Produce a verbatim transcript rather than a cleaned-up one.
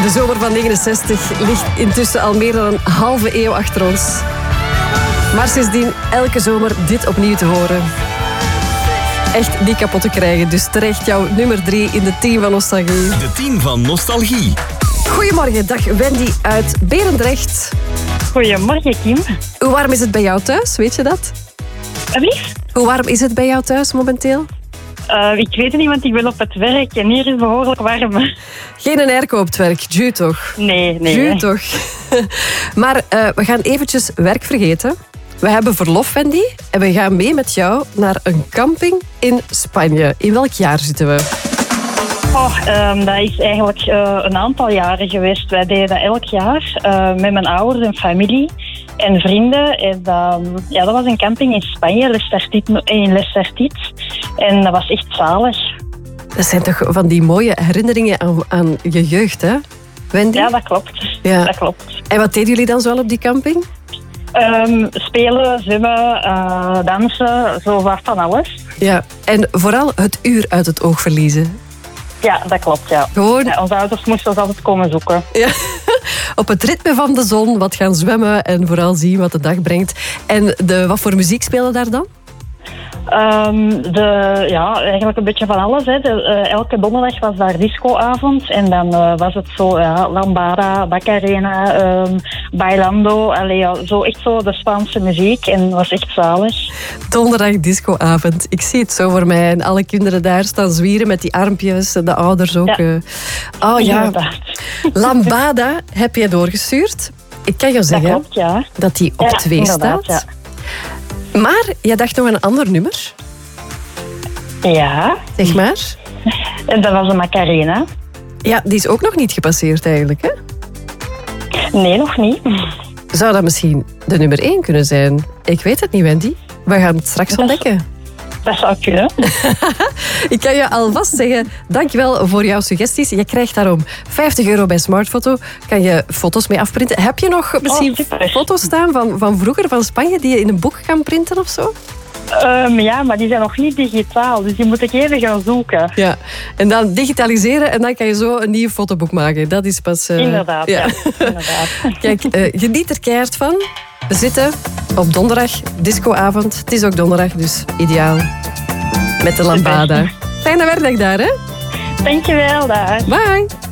De zomer van negenenzestig ligt intussen al meer dan een halve eeuw achter ons. Maar sindsdien elke zomer dit opnieuw te horen. Echt niet kapot te krijgen. Dus terecht jouw nummer drie in de tien van Nostalgie. De tien van Nostalgie. Goedemorgen, dag Wendy uit Berendrecht. Goedemorgen, Kim. Hoe warm is het bij jou thuis? Weet je dat? Alsjeblieft? Hoe warm is het bij jou thuis momenteel? Uh, ik weet het niet, want ik ben op het werk en hier is het behoorlijk warm. Geen een airco op het werk, Ju toch? Nee, nee. Ju toch? Maar uh, we gaan eventjes werk vergeten. We hebben verlof, Wendy, en we gaan mee met jou naar een camping in Spanje. In welk jaar zitten we? Oh, um, dat is eigenlijk uh, een aantal jaren geweest. Wij deden dat elk jaar uh, met mijn ouders en familie en vrienden. En, um, ja, dat was een camping in Spanje, Les Tartites, in Les Tartites. En dat was echt zalig. Dat zijn toch van die mooie herinneringen aan, aan je jeugd, hè, Wendy? Ja, dat klopt. Ja. Dat klopt. En wat deden jullie dan zo op die camping? Um, spelen, zwemmen, uh, dansen, zo wat van alles. Ja, en vooral het uur uit het oog verliezen. Ja, dat klopt, ja. Gewoon... ja onze ouders moesten ons altijd komen zoeken. Ja. Op het ritme van de zon, wat gaan zwemmen en vooral zien wat de dag brengt. En de, wat voor muziek spelen daar dan? Um, de, ja, eigenlijk een beetje van alles. Hè. De, uh, elke donderdag was daar discoavond. En dan uh, was het zo ja, lambada, Macarena, um, bailando. Allee, ja, zo echt zo de Spaanse muziek. En dat was echt zalig. Donderdag discoavond. Ik zie het zo voor mij. En alle kinderen daar staan zwieren met die armpjes. De ouders ook. Ja. Oh ja. Inderdaad. Lambada heb jij doorgestuurd. Ik kan jou zeggen dat, klopt, ja. dat die op ja, twee staat. Ja. Maar jij dacht nog aan een ander nummer. Ja. Zeg maar. En dat was een Macarena. Ja, die is ook nog niet gepasseerd eigenlijk, hè? Nee, nog niet. Zou dat misschien de nummer één kunnen zijn? Ik weet het niet, Wendy. We gaan het straks dat ontdekken. Dat zou kunnen. Ik kan je alvast zeggen, dankjewel voor jouw suggesties. Je krijgt daarom vijftig euro bij Smartfoto. Kan je foto's mee afprinten. Heb je nog misschien oh, foto's staan van, van vroeger, van Spanje, die je in een boek kan printen of zo? Um, ja, maar die zijn nog niet digitaal. Dus die moet ik even gaan zoeken. Ja, en dan digitaliseren en dan kan je zo een nieuw fotoboek maken. Dat is pas... Uh, inderdaad, ja. ja. Inderdaad. Kijk, uh, geniet er keihard van. We zitten op donderdag, discoavond. Het is ook donderdag, dus ideaal. Met de lambada. Fijne werkdag daar, hè? Dankjewel, daar. Bye.